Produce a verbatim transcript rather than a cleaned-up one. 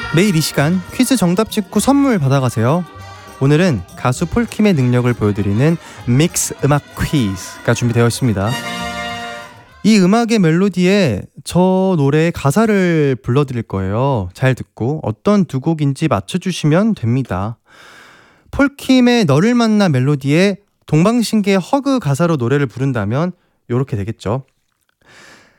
매일 이 시간 퀴즈 정답 찍고 선물 받아가세요. 오늘은 가수 폴킴의 능력을 보여드리는 믹스 음악 퀴즈가 준비되어 있습니다. 이 음악의 멜로디에 저 노래의 가사를 불러드릴 거예요. 잘 듣고 어떤 두 곡인지 맞춰주시면 됩니다. 폴킴의 너를 만나 멜로디에 동방신기의 허그 가사로 노래를 부른다면 이렇게 되겠죠.